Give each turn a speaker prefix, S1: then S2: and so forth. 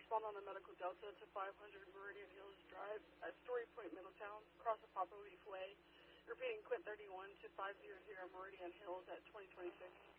S1: respond on the Medical Delta to 500 Meridian Hills Drive at Story Point, Middletown, across the Poplar Leaf Way. Repeating Quint 31 to 500 Meridian Hills at 2026.